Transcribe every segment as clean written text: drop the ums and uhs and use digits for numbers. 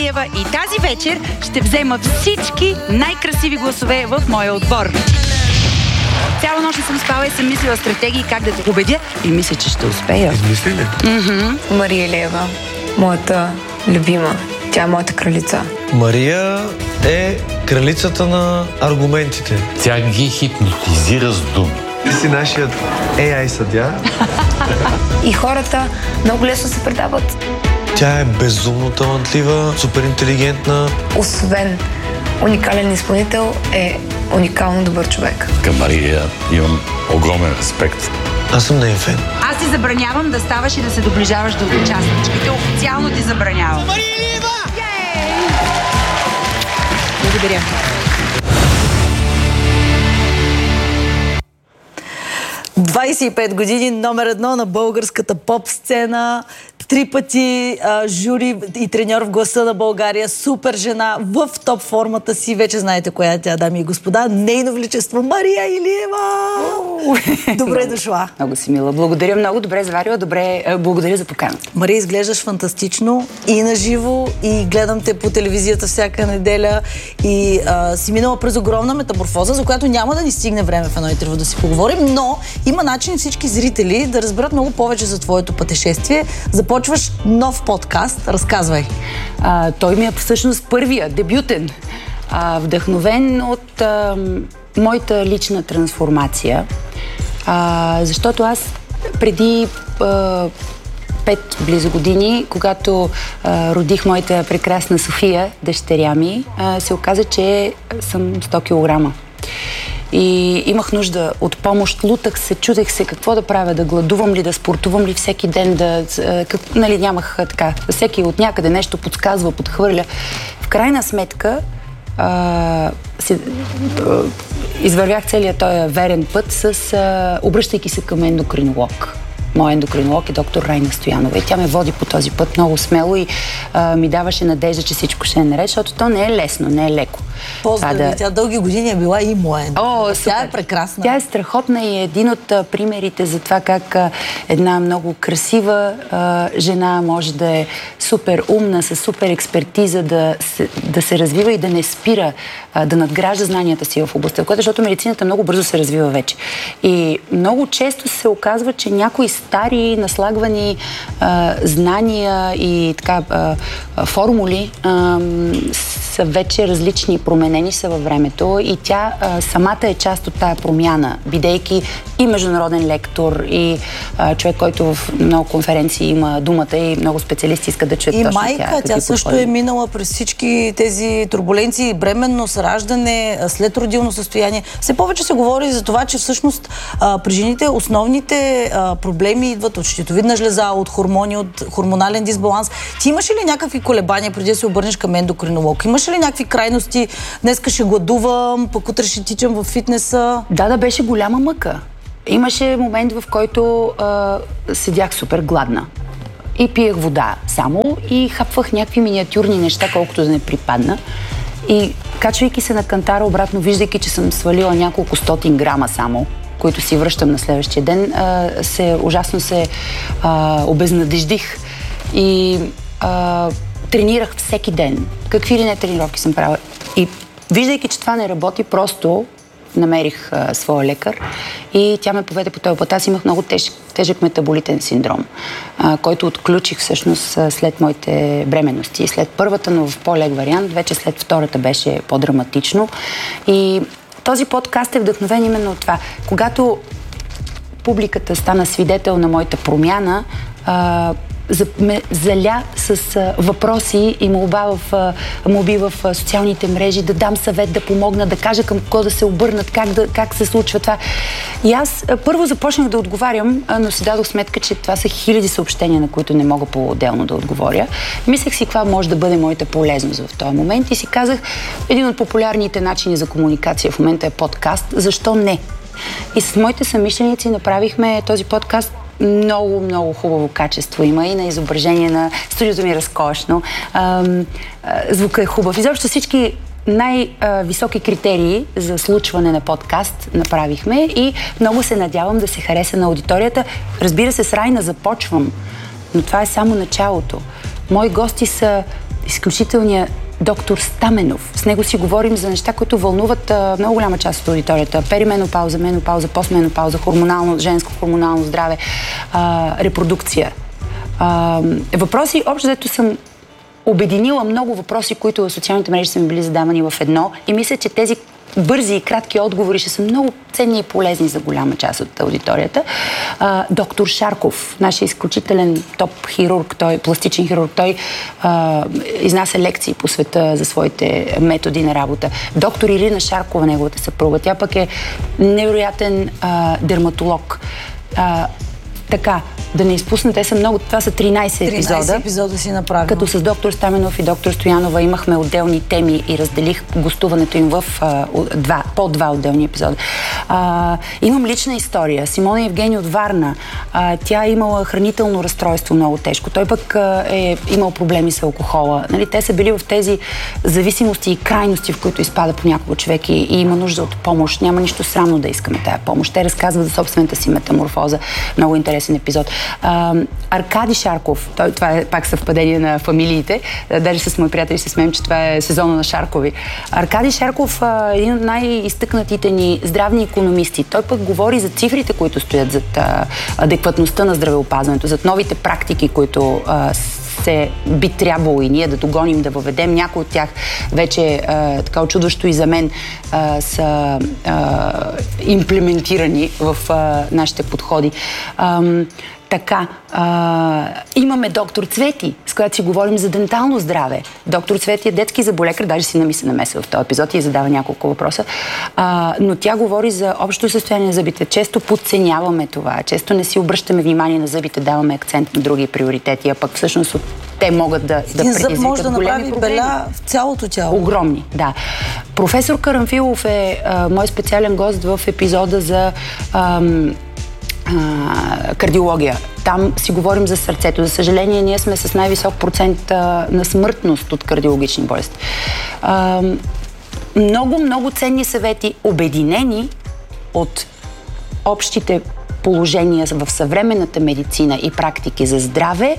Илиева и тази вечер ще взема всички най-красиви гласове в моя отбор. Цяла нощ не съм спала и съм мислила стратегии как да те убедя и мисля, че ще успея. Мисли ли? Мария Илиева, моята любима. Тя е моята кралица. Мария е кралицата на аргументите. Тя ги хипнотизира с думи. Ти си нашият AI съдия. И хората много лесно се предават. Тя е безумно талантлива, супер интелигентна. Освен уникален изпълнител, е уникално добър човек. Към Мария имам огромен респект. Аз съм неин фен. Аз ти забранявам да ставаш и да се доближаваш до участничките. Официално ти забранявам. Мария Илиева! Благодаря. ...25 години, номер 1 на българската поп-сцена, 3 пъти жури и треньор в Гласа на България, супер жена, в топ формата си, вече знаете коя е тя, дами и господа, нейно величество Мария Илиева! Добре дошла! Много си мила. Благодаря много, добре заварила, благодаря за поканата. Мария, изглеждаш фантастично и на живо, и гледам те по телевизията всяка неделя, и си минала през огромна метаморфоза, за която няма да ни стигне време в едно интервю да си поговорим, но има начин всички зрители да разберат много повече за твоето пътешествие. Започваш нов подкаст. Разказвай. Той ми е всъщност първия, дебютен. Вдъхновен от моята лична трансформация. Защото аз преди 5 близо години, когато родих моята прекрасна София, дъщеря ми, се оказа, че съм 100 килограма. И имах нужда от помощ, лутах се, чудех се какво да правя, да гладувам ли, да спортувам ли всеки ден, нямах така, всеки от някъде нещо подсказва, подхвърля. В крайна сметка извървях целият този верен път обръщайки се към ендокринолог. Моят ендокринолог е доктор Райна Стоянова и тя ме води по този път много смело и ми даваше надежда, че всичко ще е наред, защото то не е лесно, не е леко. Поздрави, тя дълги години е била и моя ендокринолог. Тя е прекрасна. Тя е страхотна и е един от примерите за това как една много красива жена може да е супер умна, с супер експертиза, да се развива и да не спира, да надгражда знанията си в областта, защото медицината много бързо се развива вече. И много често се оказва, че някои стари, наслагвани знания и така формули са вече различни, променени са във времето и тя самата е част от тая промяна, бидейки и международен лектор, и човек, който в много конференции има думата и много специалисти искат да чуят и точно майка, тя също е минала през всички тези турбуленции, бременност, раждане, следродилно състояние. Все повече се говори за това, че всъщност при жените основните проблеми идват от щитовидна жлеза, от хормони, от хормонален дисбаланс. Ти имаш ли някакви колебания преди да се обърнеш към ендокринолог? Имаш ли някакви крайности? Днеска ще гладувам, пък утре ще тичам във фитнеса. Да, беше голяма мъка. Имаше момент, в който седях супер гладна. И пиех вода само и хапвах някакви миниатюрни неща, колкото да не припадна. И качвайки се на кантара обратно, виждайки, че съм свалила няколко стотин грама само, които си връщам на следващия ден, ужасно се обезнадеждих. И тренирах всеки ден. Какви ли не тренировки съм правила. И виждайки, че това не работи, просто намерих своя лекар и тя ме поведе по този път. Аз имах много тежък метаболитен синдром, който отключих всъщност след моите бременности. След първата, но в по-лек вариант, вече след втората беше по-драматично. И този подкаст е вдъхновен именно от това. Когато публиката стана свидетел на моята промяна, ме заля с въпроси и молби в социалните мрежи, да дам съвет, да помогна, да кажа към кого да се обърнат, как се случва това. И аз първо започнах да отговарям, но си дадох сметка, че това са хиляди съобщения, на които не мога по-отделно да отговоря. Мислех си каква може да бъде моята полезност в този момент и си казах, един от популярните начини за комуникация в момента е подкаст. Защо не? И с моите съмишленици направихме този подкаст. Много, много хубаво качество има и на изображение, на студиото ми е разкошно. Звука е хубав. Изобщо всички най-високи критерии за случване на подкаст направихме и много се надявам да се хареса на аудиторията. Разбира се, с Райна започвам, но това е само началото. Мои гости са изключителния доктор Стаменов. С него си говорим за неща, които вълнуват много голяма част от аудиторията. Перименопауза, менопауза, постменопауза, женско хормонално здраве, репродукция. Въпроси, общо взето съм обединила много въпроси, които в социалните мрежи са ми били задавани в едно и мисля, че тези бързи и кратки отговори ще са много ценни и полезни за голяма част от аудиторията. Доктор Шарков, нашия изключителен топ хирург, той пластичен хирург, той изнася лекции по света за своите методи на работа. Доктор Ирина Шаркова, неговата съпруга, тя пък е невероятен дерматолог. Така, да не изпусна, те са много, това са 13 епизода. 13 епизода си направила. Като с доктор Стаменов и доктор Стоянова имахме отделни теми и разделих гостуването им в по два отделни епизода. Имам лична история. Симона Евгения от Варна. Тя е имала хранително разстройство много тежко. Той пък е имал проблеми с алкохола. Нали, те са били в тези зависимости и крайности, в които изпада понякога човек и има нужда от помощ. Няма нищо срамно да искаме тая помощ. Те разказват за собствената си метаморфоза. Много интересен епизод. Аркади Шарков, това е пак съвпадение на фамилиите, даже с мои приятели се смеем, че това е сезона на Шаркови. Аркади Шарков е един от най-изтъкнатите ни здравни икономисти. Той пък говори за цифрите, които стоят зад адекватността на здравеопазването, зад новите практики, които би трябвало и ние да догоним, да въведем. Някои от тях вече така очудващо и за мен са имплементирани в нашите подходи. Така, имаме доктор Цвети, с която си говорим за дентално здраве. Доктор Цвети е детски зъболекар, даже сина ми се намесва в този епизод и задава няколко въпроса. Но тя говори за общото състояние на зъбите. Често подценяваме това, често не си обръщаме внимание на зъбите, даваме акцент на други приоритети, а пък всъщност те могат да предизвикат зъб може да направи проблеми. беля в цялото тяло. Огромни, да. Професор Карамфилов е мой специален гост в епизода за кардиология. Там си говорим за сърцето. За съжаление, ние сме с най-висок процент на смъртност от кардиологични болести. Много ценни съвети, обединени от общите положения в съвременната медицина и практики за здраве,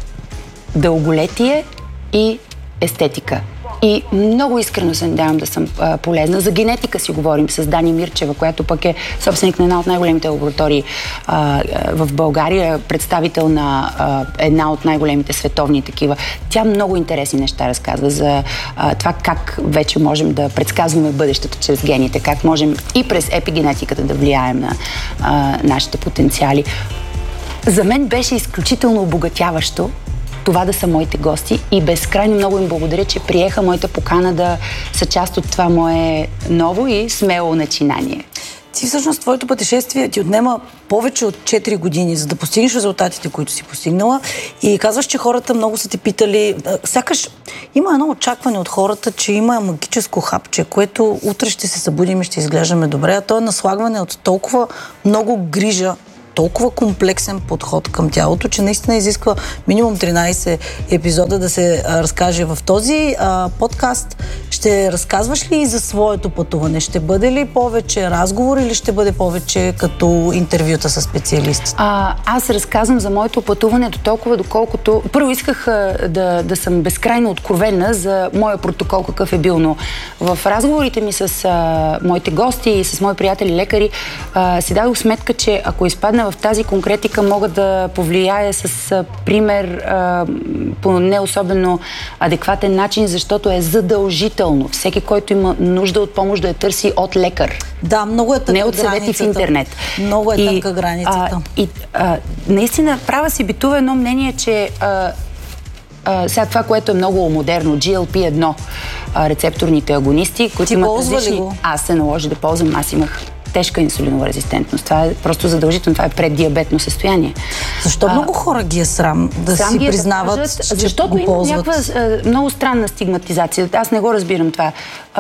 дълголетие и естетика. И много искрено се надявам да съм полезна. За генетика си говорим с Дани Мирчева, която пък е собственик на една от най-големите лаборатории в България, представител на една от най-големите световни такива. Тя много интересни неща разказва за това как вече можем да предсказваме бъдещето чрез гените, как можем и през епигенетиката да влияем на нашите потенциали. За мен беше изключително обогатяващо това да са моите гости и безкрайно много им благодаря, че приеха моята покана да са част от това мое ново и смело начинание. Ти всъщност, твоето пътешествие ти отнема повече от 4 години, за да постигнеш резултатите, които си постигнала. И казваш, че хората много са те питали. Сякаш има едно очакване от хората, че има магическо хапче, което утре ще се събудим и ще изглеждаме добре. А то е наслагване от толкова много грижа, толкова комплексен подход към тялото, че наистина изисква минимум 13 епизода да се разкаже. В този подкаст ще разказваш ли и за своето пътуване? Ще бъде ли повече разговор или ще бъде повече като интервюта с специалистите? Аз разказвам за моето пътуване до толкова, доколкото... Първо исках да съм безкрайно откровена за моя протокол, какъв е бил, но в разговорите ми с моите гости и с мои приятели лекари си дадох сметка, че ако изпадна в тази конкретика, мога да повлияя с пример по не особено адекватен начин, защото е задължително. Всеки, който има нужда от помощ, да я търси от лекар. Да, много е тънка не от съвети в интернет. Много е тънка границата. Наистина, права си битува едно мнение, че сега това, което е много модерно, GLP-1, рецепторните агонисти, които имат различни... Го? Аз се наложи да ползвам, аз имах тежка инсулинова резистентност. Това е просто задължително, това е преддиабетно състояние. Защо много хора ги е срам да си признават, да кажат, че защото го ползват? Защото има някаква много странна стигматизация. Аз не го разбирам това.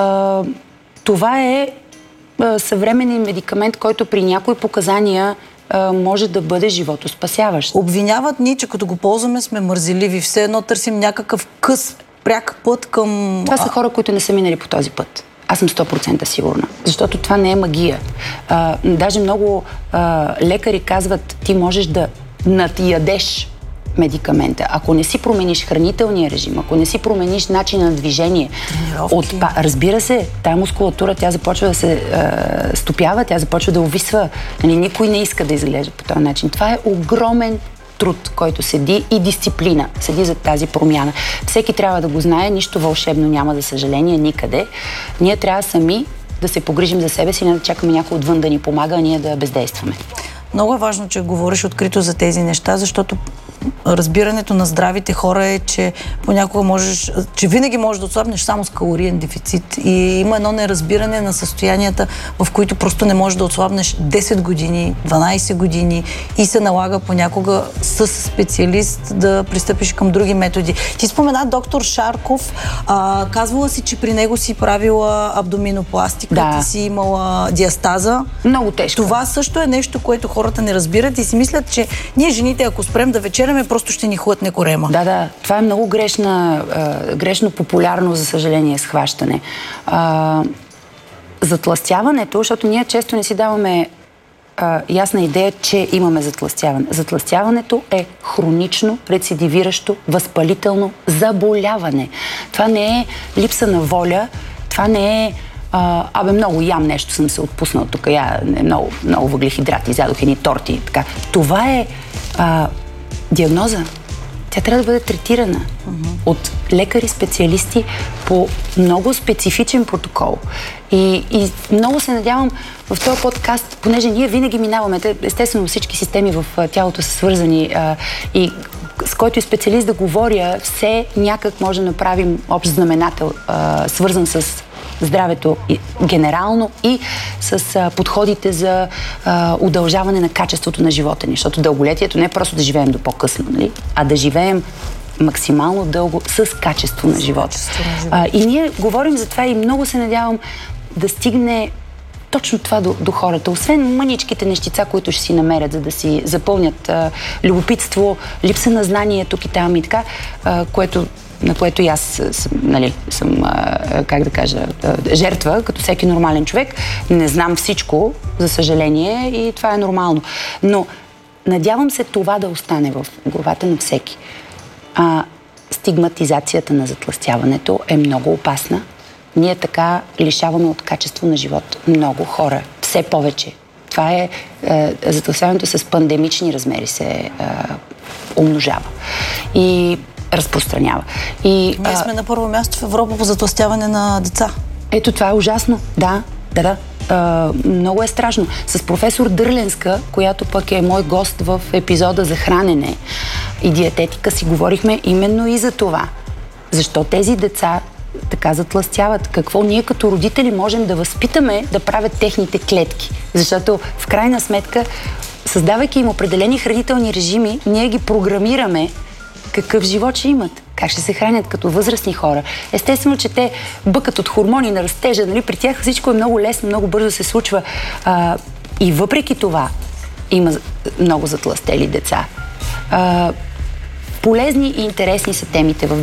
Това е съвременен медикамент, който при някои показания може да бъде животоспасяващ. Обвиняват ни, че като го ползваме сме мързеливи. Все едно търсим някакъв къс, пряк път към... Това са хора, които не са минали по този път. Аз съм 100% сигурна. Защото това не е магия. Даже много лекари казват, ти можеш да надядеш медикамента, ако не си промениш хранителния режим, ако не си промениш начина на движение, разбира се, тая мускулатура, тя започва да се стопява, тя започва да увисва. Нали, никой не иска да изглежда по този начин. Това е огромен труд, който седи, и дисциплина седи за тази промяна. Всеки трябва да го знае, нищо вълшебно няма, за съжаление, никъде. Ние трябва сами да се погрижим за себе си, не да чакаме някой отвън да ни помага, а ние да бездействаме. Много е важно, че говориш открито за тези неща, защото разбирането на здравите хора е, че понякога че винаги можеш да отслабнеш само с калориен дефицит. И има едно неразбиране на състоянията, в които просто не можеш да отслабнеш 10 години, 12 години и се налага понякога с специалист да пристъпиш към други методи. Ти спомена доктор Шарков, казвала си, че при него си правила абдоминопластика, ти си имала диастаза. Много тежко. Това също е нещо, което хората не разбират и си мислят, че ние жените, ако спрем да вечеряме, просто ще ни хлътне корема. Да. Това е много грешно популярно, за съжаление, схващане. Затлъстяването, защото ние често не си даваме ясна идея, че имаме затлъстяване. Затлъстяването е хронично, рецидивиращо, възпалително заболяване. Това не е липса на воля, това не е много ям нещо, съм се отпуснал тук, много въглехидрати, изядох едни торти и така. Това е диагноза. Тя трябва да бъде третирана от лекари-специалисти по много специфичен протокол. И много се надявам в този подкаст, понеже ние винаги минаваме, естествено всички системи в тялото са свързани и с който и специалист да говоря, все някак може да направим общ знаменател, свързан с здравето генерално и с подходите за удължаване на качеството на живота ни. Защото дълголетието не е просто да живеем до по-късно, нали? А да живеем максимално дълго с качество на живота. И ние говорим за това и много се надявам да стигне точно това до хората. Освен мъничките нещица, които ще си намерят, за да си запълнят любопитство, липса на знание тук и там и така, на което и аз съм как да кажа, жертва, като всеки нормален човек. Не знам всичко, за съжаление, и това е нормално. Но надявам се това да остане в главата на всеки. Стигматизацията на затлъстяването е много опасна. Ние така лишаваме от качество на живот много хора. Все повече. Това е затлъстяването с пандемични размери се умножава. И разпространява. Ние сме на първо място в Европа по затлъстяване на деца. Ето, това е ужасно. Да. Много е страшно. С професор Дърленска, която пък е мой гост в епизода за хранене и диететика, си говорихме именно и за това. Защо тези деца така затлъстяват? Какво ние като родители можем да възпитаме да правят техните клетки? Защото в крайна сметка, създавайки им определени хранителни режими, ние ги програмираме какъв живот ще имат, как ще се хранят като възрастни хора. Естествено, че те бъкат от хормони на растежа, нали? При тях всичко е много лесно, много бързо се случва. И въпреки това има много затлъстели деца. Полезни и интересни са темите в